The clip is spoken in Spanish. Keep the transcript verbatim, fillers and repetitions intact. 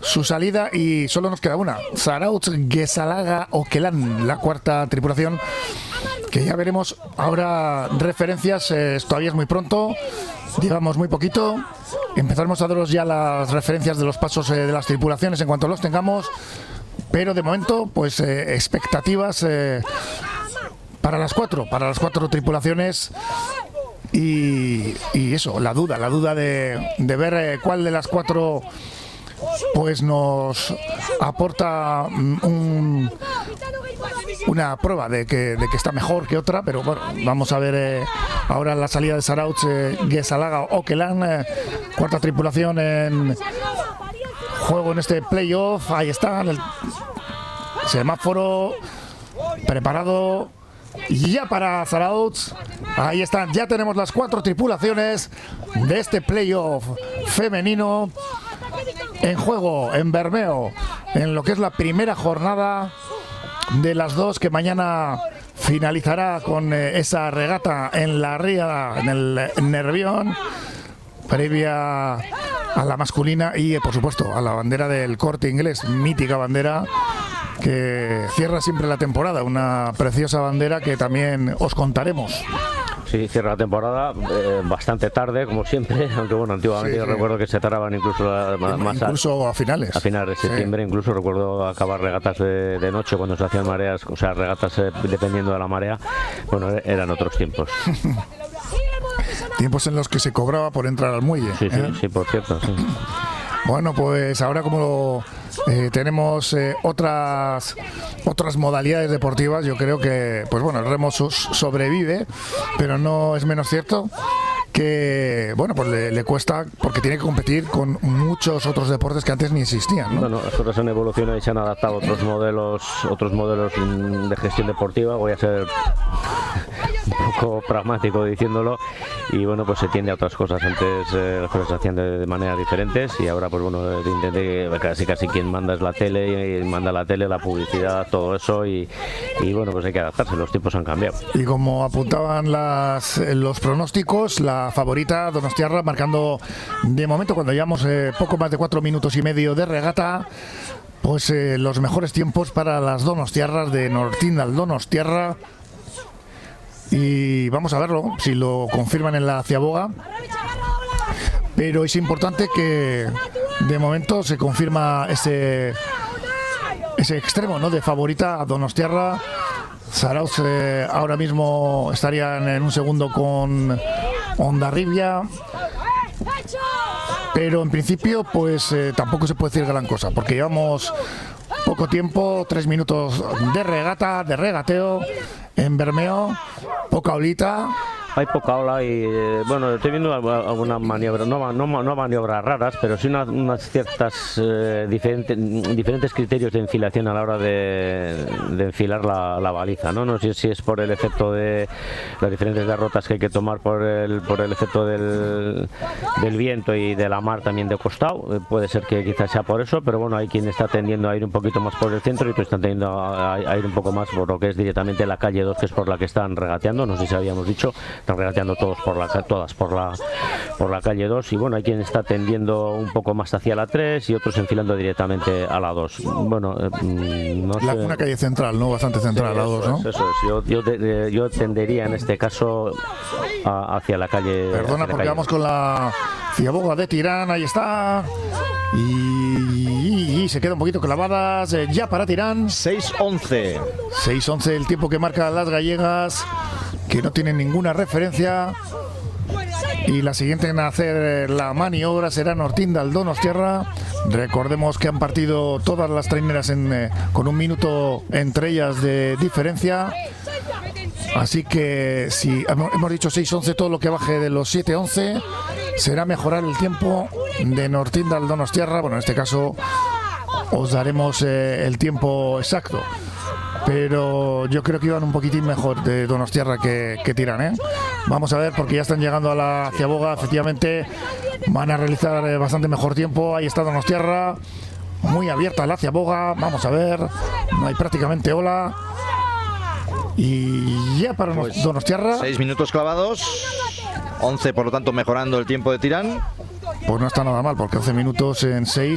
su salida y solo nos queda una. Zarautz Gezalaga Okelan, la cuarta tripulación, que ya veremos ahora referencias. Eh, todavía es muy pronto, llevamos muy poquito. Empezaremos a daros ya las referencias de los pasos eh, de las tripulaciones en cuanto los tengamos, pero de momento pues eh, expectativas eh, para las cuatro, para las cuatro tripulaciones. Y, y eso, la duda, la duda de, de ver eh, cuál de las cuatro pues nos aporta un, una prueba de que, de que está mejor que otra. Pero bueno, vamos a ver eh, ahora la salida de Zarautz eh, Gezalaga Okelan, eh, cuarta tripulación en juego en este playoff. Ahí está el semáforo preparado ya para Zarautz. Ahí están, ya tenemos las cuatro tripulaciones de este playoff femenino en juego en Bermeo, en lo que es la primera jornada de las dos, que mañana finalizará con eh, esa regata en la ría, en el Nervión, previa a la masculina y eh, por supuesto a la bandera del Corte Inglés, mítica bandera que cierra siempre la temporada, una preciosa bandera que también os contaremos. Sí, cierra la temporada eh, bastante tarde, como siempre, aunque bueno, antiguamente sí, yo sí. recuerdo que se tardaban incluso a, más incluso a, a finales. A finales de septiembre, sí. Incluso recuerdo acabar regatas de, de noche cuando se hacían mareas, o sea, regatas eh, dependiendo de la marea. Bueno, eran otros tiempos. Tiempos en los que se cobraba por entrar al muelle. Sí, sí, ¿eh? sí, por cierto, sí. Bueno, pues ahora como eh, tenemos eh, otras otras modalidades deportivas, yo creo que pues bueno, el remo so- sobrevive, pero no es menos cierto que bueno, pues le, le cuesta, porque tiene que competir con muchos otros deportes que antes ni existían, ¿no? Bueno, las cosas han evolucionado y se han adaptado a otros modelos, otros modelos de gestión deportiva. Voy a ser un poco pragmático diciéndolo, y bueno, pues se tiende a otras cosas. Antes eh, las cosas se hacían de, de maneras diferentes, y ahora pues bueno, intenté, casi casi quien manda es la tele, y manda la tele, la publicidad, todo eso, y, y bueno, pues hay que adaptarse, los tiempos han cambiado. Y como apuntaban las, los pronósticos, la favorita Donostiarra marcando de momento, cuando llevamos eh, poco más de cuatro minutos y medio de regata, pues eh, los mejores tiempos para las donostiarras de Nortindal Donostiarra. Y vamos a verlo, si lo confirman en la Ciaboga. Pero es importante que de momento se confirma ese ese extremo, ¿no?, de favorita a Donostiarra. Zarautz eh, ahora mismo estarían en un segundo con Hondarribia, pero en principio pues eh, tampoco se puede decir gran cosa, porque llevamos poco tiempo, tres minutos de regata, de regateo en Bermeo, poca olita. Hay poca ola y eh, bueno, estoy viendo algunas maniobras, no, no, no maniobras raras, pero sí una, unas ciertas eh, diferentes, diferentes criterios de enfilación a la hora de, de enfilar la, la baliza, ¿no? No sé si es por el efecto de las diferentes derrotas que hay que tomar por el, por el efecto del, del viento y de la mar también de costado. Eh, puede ser que quizás sea por eso, pero bueno, hay quien está tendiendo a ir un poquito más por el centro y otros están tendiendo a, a ir un poco más por lo que es directamente la calle dos, que es por la que están regateando. No sé si habíamos dicho, están regateando todos por la, todas por la por la calle dos, y bueno, hay quien está tendiendo un poco más hacia la tres y otros enfilando directamente a la dos. Bueno, eh, no la, sé. Una calle central, ¿no? Bastante central, sí, la dos, ¿no? Es, eso es. Yo, yo, de, de, yo tendería en este caso a, hacia la calle. Perdona, porque calle. Vamos con la Ciaboga de Tirán, ahí está. Y, y, y se queda un poquito clavadas eh, ya para Tirán. seis once. seis once el tiempo que marcan las gallegas, que no tienen ninguna referencia. Y la siguiente en hacer la maniobra será Nortindal Donostiarra. Recordemos que han partido todas las traineras en, eh, con un minuto entre ellas de diferencia. Así que si hemos dicho seis once, todo lo que baje de los siete once será mejorar el tiempo de Nortindal Donostiarra. Bueno, en este caso os daremos eh, el tiempo exacto, pero yo creo que iban un poquitín mejor de Donostiarra que, que Tirán, ¿eh? Vamos a ver, porque ya están llegando a la Ciaboga. Efectivamente van a realizar eh, bastante mejor tiempo. Ahí está Donostiarra, muy abierta la Ciaboga. Vamos a ver, no hay prácticamente ola. Y ya para pues Donostiarra, seis minutos clavados, once por lo tanto mejorando el tiempo de Tirán. Pues no está nada mal, porque once minutos en seis